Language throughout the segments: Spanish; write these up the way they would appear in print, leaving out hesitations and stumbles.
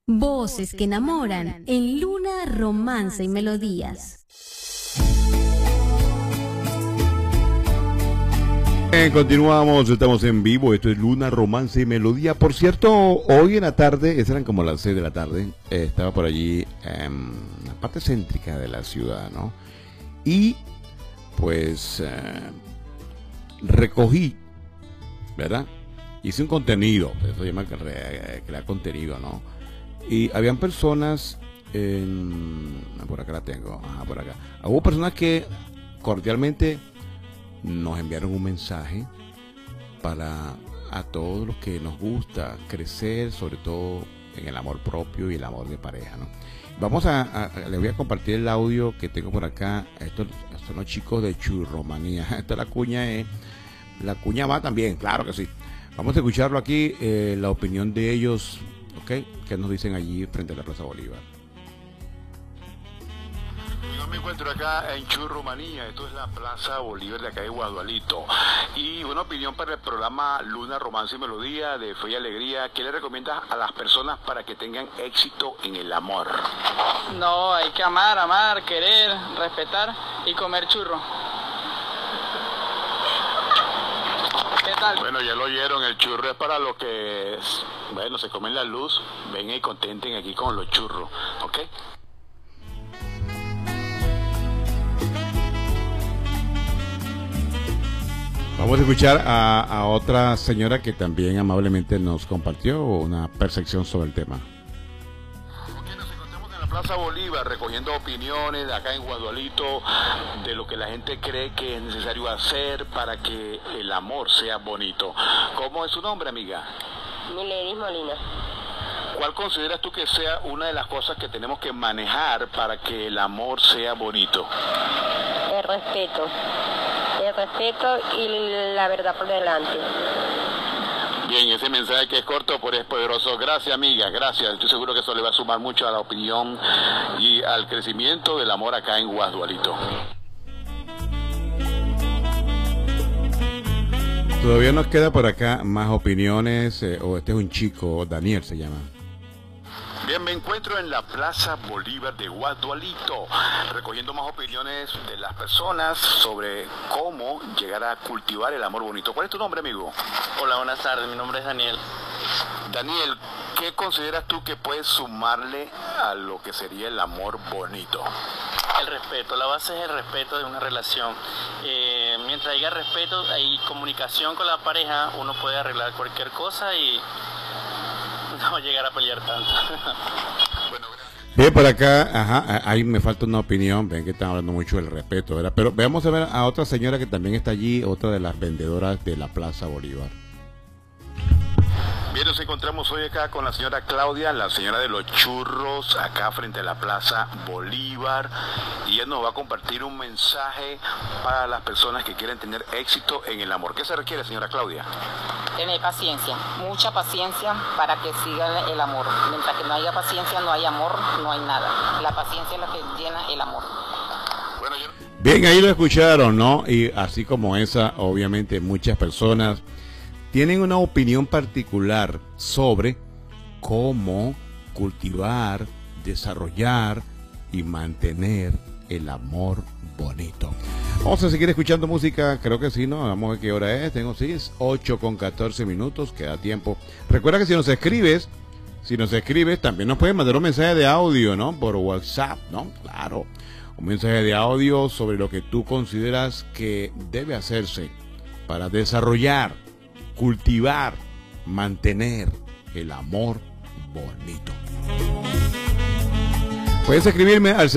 Voces que enamoran en Luna, Romance y Melodías. Continuamos, estamos en vivo, esto es Luna, Romance y Melodía. Por cierto, hoy en la tarde, eran como las 6 de la tarde, estaba por allí en la parte céntrica de la ciudad, ¿no? Y pues recogí, ¿verdad? Hice un contenido, eso se llama crear contenido, ¿no? Y habían personas, por acá la tengo, por acá. Hubo personas que cordialmente nos enviaron un mensaje para a todos los que nos gusta crecer, sobre todo en el amor propio y el amor de pareja, ¿no? Les voy a compartir el audio que tengo por acá. Estos son los chicos de Churromanía. Esta la cuña va también, claro que sí. Vamos a escucharlo aquí, la opinión de ellos, ¿ok? ¿Qué nos dicen allí frente a la Plaza Bolívar? Yo me encuentro acá en Churromanía, esto es la Plaza Bolívar de acá de Guadualito. Y una opinión para el programa Luna, Romance y Melodía de Fe y Alegría. ¿Qué le recomiendas a las personas para que tengan éxito en el amor? No, hay que amar, querer, respetar y comer churro. ¿Qué tal? Bueno, ya lo oyeron, el churro es para los que, bueno, se comen la luz, vengan y contenten aquí con los churros, ¿ok? Vamos a escuchar a otra señora que también amablemente nos compartió una percepción sobre el tema. Nos encontramos en la Plaza Bolívar recogiendo opiniones de acá en Guadualito de lo que la gente cree que es necesario hacer para que el amor sea bonito. ¿Cómo es su nombre, amiga? Milenis Molina. ¿Cuál consideras tú que sea una de las cosas que tenemos que manejar para que el amor sea bonito? El respeto y la verdad por delante. Bien, ese mensaje que es corto pero es poderoso. Gracias, amiga, gracias. Estoy seguro que eso le va a sumar mucho a la opinión y al crecimiento del amor acá en Guadualito. Todavía nos queda por acá más opiniones, o este es un chico, Daniel se llama. Bien, me encuentro en la Plaza Bolívar de Guadualito, recogiendo más opiniones de las personas sobre cómo llegar a cultivar el amor bonito. ¿Cuál es tu nombre, amigo? Hola, buenas tardes, mi nombre es Daniel. Daniel, ¿qué consideras tú que puedes sumarle a lo que sería el amor bonito? El respeto, la base es el respeto de una relación. Mientras haya respeto, hay comunicación con la pareja, uno puede arreglar cualquier cosa y no llegar a pelear tanto. Bien, por acá, ajá, ahí me falta una opinión, ven que están hablando mucho del respeto, ¿verdad? Pero veamos a ver a otra señora que también está allí, otra de las vendedoras de la Plaza Bolívar. Bien, nos encontramos hoy acá con la señora Claudia, la señora de los churros, acá frente a la Plaza Bolívar, y ella nos va a compartir un mensaje para las personas que quieren tener éxito en el amor. ¿Qué se requiere, señora Claudia? Tener paciencia, mucha paciencia para que siga el amor. Mientras que no haya paciencia, no hay amor, no hay nada. La paciencia es la que llena el amor. Bueno, Bien, ahí lo escucharon, ¿no? Y así como esa, obviamente muchas personas tienen una opinión particular sobre cómo cultivar, desarrollar y mantener el amor bonito. Vamos a seguir escuchando música, creo que sí, ¿no? Vamos a ver qué hora es. Tengo, sí, es 8:14, queda tiempo. Recuerda que si nos escribes, también nos puedes mandar un mensaje de audio, ¿no? Por WhatsApp, ¿no? Claro, un mensaje de audio sobre lo que tú consideras que debe hacerse para desarrollar, cultivar, mantener el amor bonito. Puedes escribirme al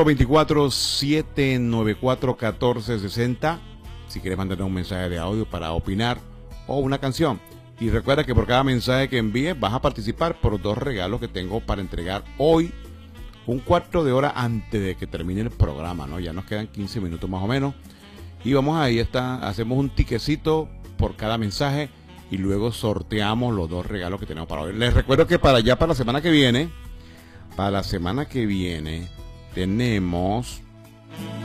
0424-794-1460 si quieres mandarme un mensaje de audio para opinar o una canción. Y recuerda que por cada mensaje que envíes vas a participar por 2 regalos que tengo para entregar hoy, un cuarto de hora antes de que termine el programa, ¿no? Ya nos quedan 15 minutos más o menos. Y vamos ahí, hacemos un tiquecito por cada mensaje y luego sorteamos los 2 regalos que tenemos para hoy. Les recuerdo que para la semana que viene, tenemos